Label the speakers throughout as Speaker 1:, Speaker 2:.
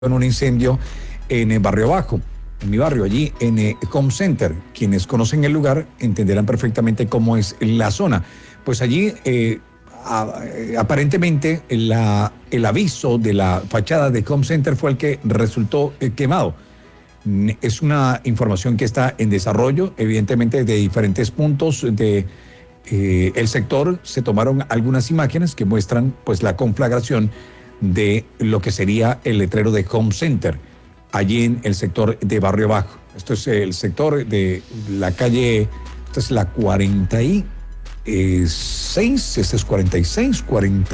Speaker 1: en un incendio en el barrio Bajo, en mi barrio, allí en Home Center. Quienes conocen el lugar entenderán perfectamente cómo es la zona. Pues allí aparentemente el aviso de la fachada de Home Center fue el que resultó quemado. Es una información que está en desarrollo, evidentemente de diferentes puntos de el sector. Se tomaron algunas imágenes que muestran pues la conflagración de lo que sería el letrero de Home Center, allí en el sector de Barrio Bajo. Esto es el sector de la calle, esta es la 46, esta es 46,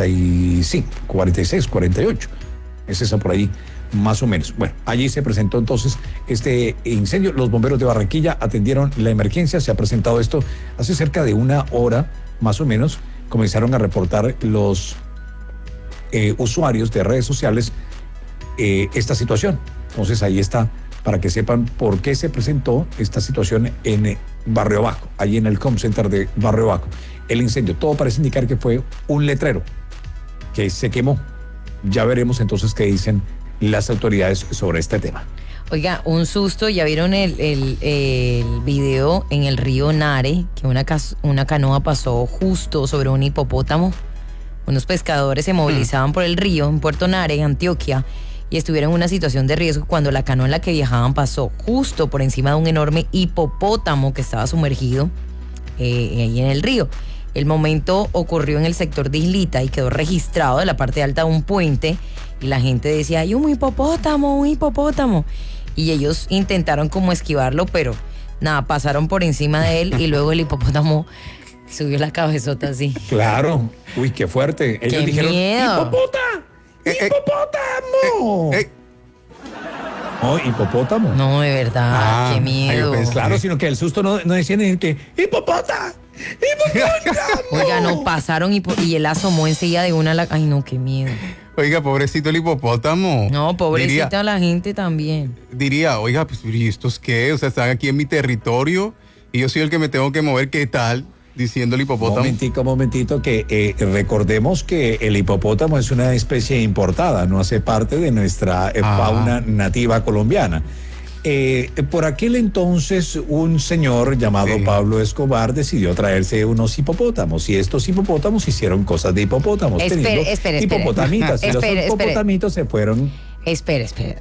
Speaker 1: 48, es esa por ahí, más o menos. Bueno, allí se presentó entonces este incendio. Los bomberos de Barranquilla atendieron la emergencia. Se ha presentado esto hace cerca de una hora, más o menos. Comenzaron a reportar los usuarios de redes sociales esta situación. Entonces ahí está, para que sepan por qué se presentó esta situación en Barrio Bajo, allí en el Home Center de Barrio Bajo. El incendio, todo parece indicar que fue un letrero que se quemó. Ya veremos entonces qué dicen las autoridades sobre este tema.
Speaker 2: Oiga, un susto. ¿Ya vieron el video en el río Nare? Que una canoa pasó justo sobre un hipopótamo. Unos pescadores se movilizaban por el río en Puerto Nare, Antioquia, y estuvieron en una situación de riesgo cuando la canoa en la que viajaban pasó justo por encima de un enorme hipopótamo que estaba sumergido ahí en el río. El momento ocurrió en el sector de Islita y quedó registrado de la parte alta de un puente, y la gente decía, ¡ay, un hipopótamo, un hipopótamo! Y ellos intentaron como esquivarlo, pero nada, pasaron por encima de él y luego el hipopótamo subió la cabezota así.
Speaker 1: Claro. Uy, qué fuerte. Ellos dijeron,
Speaker 2: miedo.
Speaker 1: ¡Hipopótamo! No, hipopótamo.
Speaker 2: No, de verdad, qué miedo.
Speaker 1: Claro, sino que el susto no decía ni que ¡hipopótamo!
Speaker 2: Oiga, no, pasaron y él asomó enseguida de una... Ay, no, qué miedo.
Speaker 3: Oiga, pobrecito el hipopótamo.
Speaker 2: No, pobrecita la gente también.
Speaker 3: Diría, oiga, pues, ¿y estos qué? O sea, están aquí en mi territorio y yo soy el que me tengo que mover, ¿qué tal? Diciendo el hipopótamo.
Speaker 1: Momentito, que recordemos que el hipopótamo es una especie importada, no hace parte de nuestra fauna nativa colombiana. Por aquel entonces, un señor llamado Pablo Escobar decidió traerse unos hipopótamos, y estos hipopótamos hicieron cosas de hipopótamos.
Speaker 2: Espere.
Speaker 1: Hipopotamitas, y los hipopotamitos se fueron.
Speaker 2: Espera.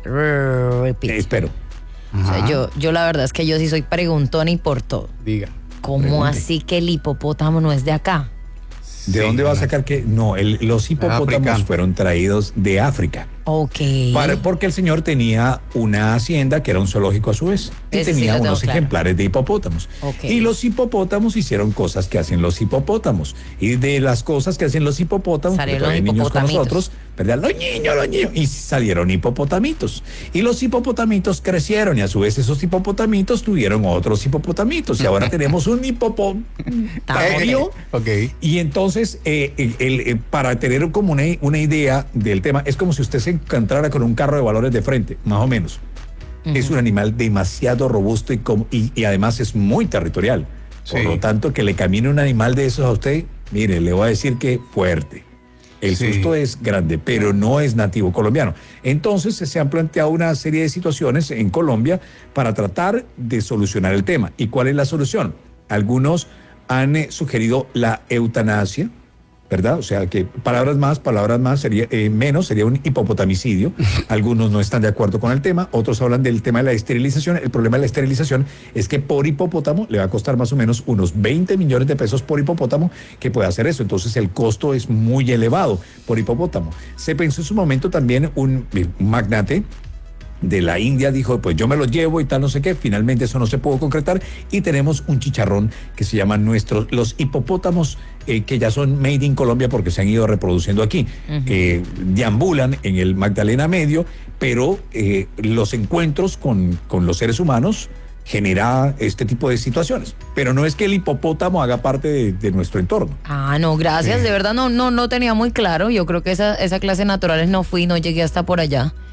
Speaker 1: Espero.
Speaker 2: O sea, yo la verdad es que yo sí soy preguntona y por todo.
Speaker 3: Diga.
Speaker 2: ¿Cómo así que el hipopótamo no es de acá?
Speaker 1: ¿De dónde va a sacar que? No, los hipopótamos fueron traídos de África.
Speaker 2: Ok.
Speaker 1: Porque el señor tenía una hacienda que era un zoológico a su vez. Y tenía unos ejemplares de hipopótamos.
Speaker 2: Okay.
Speaker 1: Y los hipopótamos hicieron cosas que hacen los hipopótamos. Y de las cosas que hacen los hipopótamos, porque todavía hay niños con nosotros, ¿verdad? Los niños. Y salieron hipopotamitos. Y los hipopotamitos crecieron, y a su vez esos hipopotamitos tuvieron otros hipopotamitos. Y ahora tenemos un hipopotamio.
Speaker 3: Okay.
Speaker 1: Y entonces, para tener como una idea del tema, es como si usted se encontrara con un carro de valores de frente, más o menos. Es un animal demasiado robusto y además es muy territorial. Por lo tanto, que le camine un animal de esos a usted, mire, le voy a decir que fuerte. El susto es grande, pero no es nativo colombiano. Entonces se han planteado una serie de situaciones en Colombia para tratar de solucionar el tema. ¿Y cuál es la solución? Algunos han sugerido la eutanasia, ¿verdad? O sea, que palabras más sería menos, sería un hipopotamicidio. Algunos no están de acuerdo con el tema, otros hablan del tema de la esterilización. El problema de la esterilización es que por hipopótamo le va a costar más o menos unos 20 millones de pesos por hipopótamo que puede hacer eso. Entonces el costo es muy elevado por hipopótamo. Se pensó en su momento también un magnate de la India dijo, pues yo me los llevo y tal, no sé qué. Finalmente eso no se pudo concretar, y tenemos un chicharrón que se llaman los hipopótamos, que ya son made in Colombia porque se han ido reproduciendo aquí. Deambulan en el Magdalena Medio, pero los encuentros con los seres humanos genera este tipo de situaciones. Pero no es que el hipopótamo haga parte de nuestro entorno.
Speaker 2: No, gracias, de verdad no tenía muy claro. Yo creo que esa clase de naturales no llegué hasta por allá.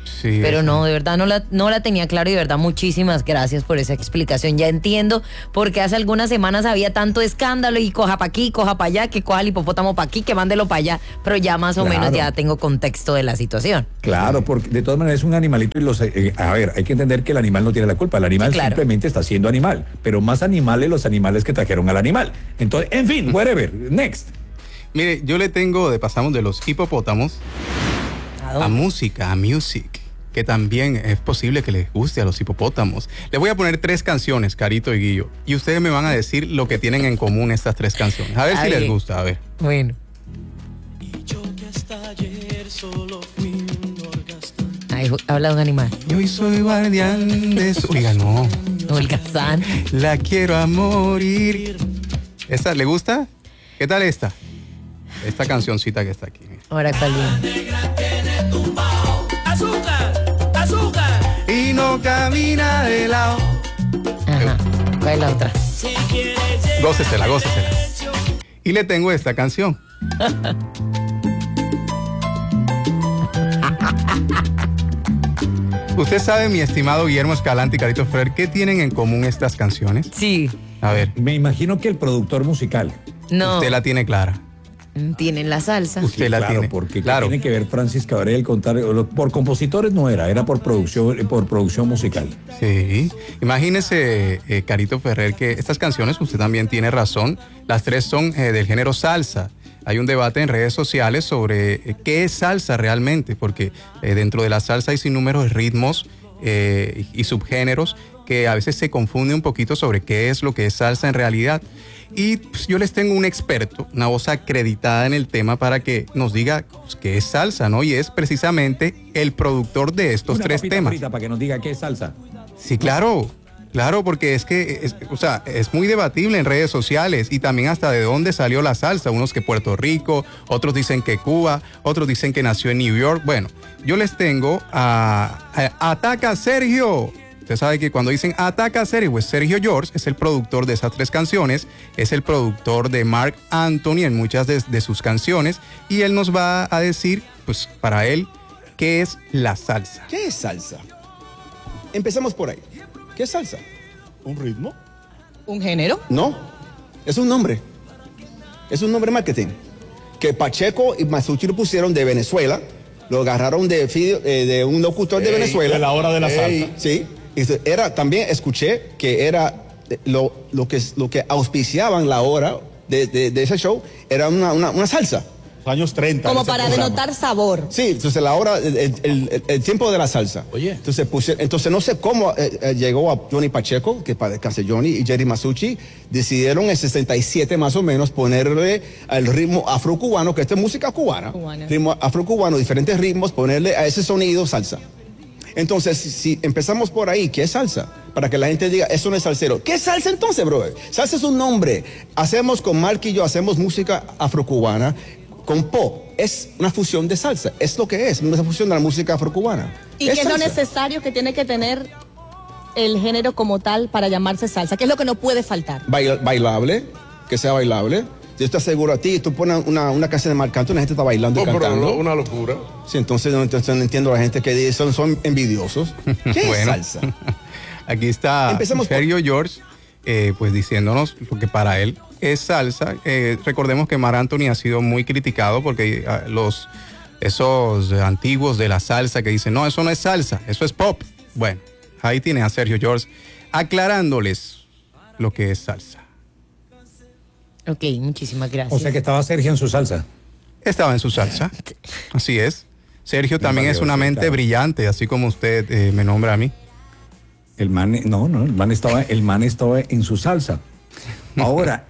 Speaker 3: Sí,
Speaker 2: Pero
Speaker 3: eso.
Speaker 2: no, de verdad no la tenía claro y de verdad muchísimas gracias por esa explicación. Ya entiendo porque hace algunas semanas había tanto escándalo y coja para aquí, coja para allá, que coja el hipopótamo para aquí, que mándelo para allá, pero ya más o
Speaker 1: Claro.
Speaker 2: menos ya tengo contexto de la situación.
Speaker 1: Claro, porque de todas maneras es un animalito y a ver, hay que entender que el animal no tiene la culpa, el animal
Speaker 2: Sí, claro.
Speaker 1: simplemente está siendo animal, pero más animales los animales que trajeron al animal. Entonces, en fin, whatever, next.
Speaker 3: Mire, yo le tengo, pasamos de los hipopótamos
Speaker 2: ¿A
Speaker 3: a
Speaker 2: dónde?
Speaker 3: música, a music, que también es posible que les guste a los hipopótamos. Les voy a poner 3 canciones, Carito y Guillo, y ustedes me van a decir lo que tienen en común estas 3 canciones. A ver si
Speaker 2: Ay.
Speaker 3: les gusta, a ver.
Speaker 2: Bueno.
Speaker 4: Y yo que hasta ayer solo fui un orgasmo.
Speaker 2: Ay, habla de un animal.
Speaker 3: Yo hoy soy guardián de su... Oiga, no.
Speaker 2: No, el gazán.
Speaker 3: La quiero a morir. ¿Esta le gusta? ¿Qué tal esta? Esta cancioncita que está aquí.
Speaker 2: Ahora cuál viene.
Speaker 4: Azúcar, azúcar.
Speaker 3: Y no camina de lado.
Speaker 2: Ajá. ¿Cuál es la otra?
Speaker 4: Si quieres llegar
Speaker 3: Gócesela, gócesela. Y le tengo esta canción. Usted sabe, mi estimado Guillermo Escalante y Carito Ferrer, ¿qué tienen en común estas canciones?
Speaker 2: Sí.
Speaker 3: A ver,
Speaker 1: Me imagino que el productor musical.
Speaker 2: No.
Speaker 3: usted la tiene clara.
Speaker 2: Tienen la salsa.
Speaker 3: Usted la
Speaker 1: claro,
Speaker 3: tiene.
Speaker 1: porque
Speaker 3: Claro.
Speaker 1: tiene que ver Francis Cabrel contar por compositores no era por producción musical.
Speaker 3: Sí. Imagínese, Carito Ferrer, que estas canciones, usted también tiene razón, las 3 son del género salsa. Hay un debate en redes sociales sobre qué es salsa realmente, porque dentro de la salsa hay sinnúmeros ritmos y subgéneros que a veces se confunde un poquito sobre qué es lo que es salsa en realidad. Y pues, yo les tengo un experto, una voz acreditada en el tema para que nos diga pues, qué es salsa, ¿no? Y es precisamente el productor de estos
Speaker 1: Una
Speaker 3: 3
Speaker 1: papita
Speaker 3: temas.
Speaker 1: frita para que nos diga qué es salsa.
Speaker 3: Sí, claro, claro, porque es que, es muy debatible en redes sociales y también hasta de dónde salió la salsa. Unos que Puerto Rico, otros dicen que Cuba, otros dicen que nació en New York. Bueno, yo les tengo a Ataca Sergio. Usted sabe que cuando dicen Ataca Sergio, pues Sergio George es el productor de esas 3 canciones, es el productor de Marc Anthony en muchas de sus canciones y él nos va a decir, pues para él, qué es la salsa.
Speaker 5: ¿Qué es salsa? Empecemos por ahí. ¿Qué es salsa?
Speaker 6: ¿Un ritmo?
Speaker 7: ¿Un género?
Speaker 5: No, es un nombre. Es un nombre marketing. Que Pacheco y Masucci lo pusieron de Venezuela, lo agarraron de un locutor de
Speaker 6: Ey,
Speaker 5: Venezuela.
Speaker 6: de la hora de la salsa.
Speaker 5: Sí. Era, también escuché que era lo que auspiciaban la hora de ese show, era una salsa.
Speaker 6: Años 30.
Speaker 7: Como
Speaker 6: ese
Speaker 7: para
Speaker 6: programa.
Speaker 7: denotar sabor.
Speaker 5: Sí, entonces la hora, el tiempo de la salsa.
Speaker 6: Oye.
Speaker 5: Entonces no sé cómo llegó a Johnny Pacheco, que para descanse Johnny, y Jerry Masucci, decidieron en 67 más o menos ponerle al ritmo afrocubano, que esta es música cubana,
Speaker 7: Cubana.
Speaker 5: ritmo afrocubano, diferentes ritmos, ponerle a ese sonido salsa. Entonces, si empezamos por ahí, ¿qué es salsa? Para que la gente diga, eso no es salsero. ¿Qué es salsa entonces, bro? Salsa es un nombre. Hacemos con Mark y yo, hacemos música afrocubana con pop. Es una fusión de salsa. Es lo que es, una fusión de la música afrocubana.
Speaker 7: ¿Y qué es lo
Speaker 5: salsa.
Speaker 7: necesario que tiene que tener el género como tal para llamarse salsa? ¿Qué es lo que no puede faltar?
Speaker 5: Bailable, que sea bailable. Yo te aseguro a ti, tú pones una canción de Marc Anthony, la gente está bailando y cantando.
Speaker 6: una locura.
Speaker 5: Sí, entonces no entiendo a la gente que dice, son envidiosos. ¿Qué es
Speaker 3: Bueno.
Speaker 5: salsa?
Speaker 3: Aquí está
Speaker 5: Empecemos por-
Speaker 3: Sergio George, pues diciéndonos lo que para él es salsa. Recordemos que Marc Anthony ha sido muy criticado porque esos antiguos de la salsa que dicen, no, eso no es salsa, eso es pop. Bueno, ahí tiene a Sergio George aclarándoles lo que es salsa.
Speaker 2: Ok, muchísimas gracias.
Speaker 1: O sea que estaba Sergio en su salsa.
Speaker 3: Estaba en su salsa, así es. Sergio también es una mente
Speaker 1: claro.
Speaker 3: brillante, así como usted me nombra a mí.
Speaker 1: El man estaba en su salsa. Ahora,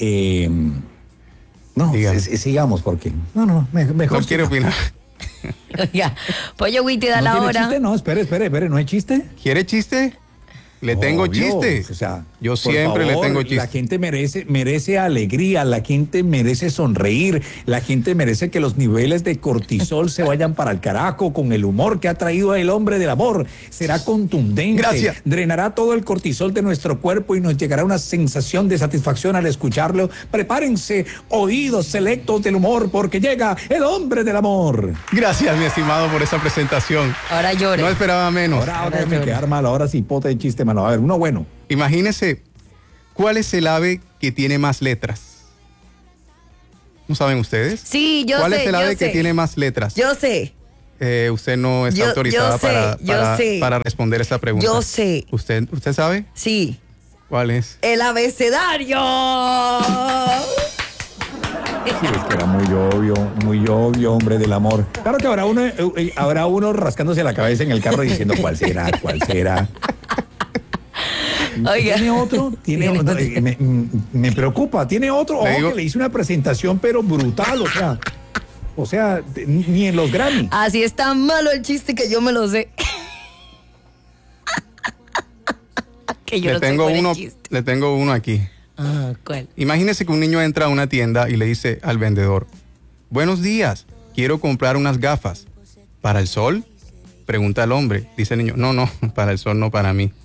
Speaker 3: Dígame.
Speaker 1: sigamos porque mejor.
Speaker 3: No quiere opinar.
Speaker 2: Oiga, Pollo Witty da
Speaker 1: ¿No
Speaker 2: la
Speaker 1: tiene
Speaker 2: hora.
Speaker 1: chiste? No, espere, no hay chiste.
Speaker 3: ¿Quiere chiste? Le tengo
Speaker 1: Obvio,
Speaker 3: chiste.
Speaker 1: O sea,
Speaker 3: Yo
Speaker 1: por
Speaker 3: siempre le
Speaker 1: favor,
Speaker 3: tengo chiste.
Speaker 1: La gente merece alegría, la gente merece sonreír, la gente merece que los niveles de cortisol se vayan para el carajo con el humor que ha traído el hombre del amor. Será contundente.
Speaker 3: Gracias.
Speaker 1: Drenará todo el cortisol de nuestro cuerpo y nos llegará una sensación de satisfacción al escucharlo. Prepárense, oídos selectos del humor, porque llega el hombre del amor.
Speaker 3: Gracias, mi estimado, por esa presentación.
Speaker 2: Ahora llore.
Speaker 3: No esperaba menos.
Speaker 1: Ahora déjame quedar mal, ahora sí, pote de chiste malo. A ver, uno bueno.
Speaker 3: Imagínese, ¿cuál es el ave que tiene más letras? ¿No saben ustedes?
Speaker 2: Sí, yo sé.
Speaker 3: ¿Cuál es el
Speaker 2: yo
Speaker 3: ave que
Speaker 2: sé.
Speaker 3: tiene más letras?
Speaker 2: Yo sé.
Speaker 3: Usted no está
Speaker 2: Yo
Speaker 3: autorizada
Speaker 2: sé, yo sé.
Speaker 3: para responder esa pregunta.
Speaker 2: Yo sé.
Speaker 3: ¿Usted sabe
Speaker 2: Sí.
Speaker 3: cuál es?
Speaker 2: El abecedario.
Speaker 1: Sí, es que era muy obvio, hombre del amor. Claro que habrá uno rascándose la cabeza en el carro diciendo cuál será.
Speaker 2: Oiga.
Speaker 1: ¿Tiene otro? Me preocupa. ¿Tiene otro?
Speaker 3: Le
Speaker 1: Ojo,
Speaker 3: digo-
Speaker 1: que le hice una presentación, pero brutal, o sea, ni en los Grammy.
Speaker 2: Así es tan malo el chiste que yo me lo sé. Que yo
Speaker 3: Le
Speaker 2: no sé
Speaker 3: tengo
Speaker 2: cuál es el
Speaker 3: uno,
Speaker 2: chiste.
Speaker 3: le tengo uno aquí.
Speaker 2: Ah, ¿cuál?
Speaker 3: Imagínese que un niño entra a una tienda y le dice al vendedor: buenos días, quiero comprar unas gafas. ¿Para el sol? Pregunta el hombre. Dice el niño: no, para el sol, no para mí.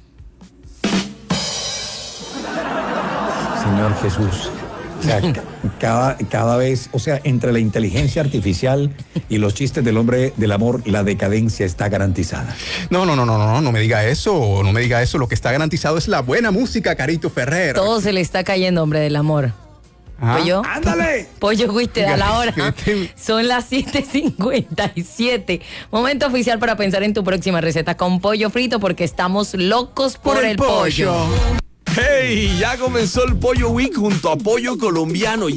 Speaker 1: Señor Jesús. O sea, cada vez, o sea, entre la inteligencia artificial y los chistes del hombre del amor, la decadencia está garantizada.
Speaker 3: No me diga eso, no me diga eso. Lo que está garantizado es la buena música, Carito Ferrer.
Speaker 2: Todo se le está cayendo, hombre del amor.
Speaker 3: Ajá.
Speaker 2: ¿Pollo?
Speaker 1: ¡Ándale!
Speaker 2: Pollo Wister a la hora.
Speaker 3: Fíjate.
Speaker 2: Son las 7:57. Momento oficial para pensar en tu próxima receta con pollo frito porque estamos locos por el pollo.
Speaker 8: ¡Hey! Ya comenzó el Pollo Week junto a Pollo Colombiano.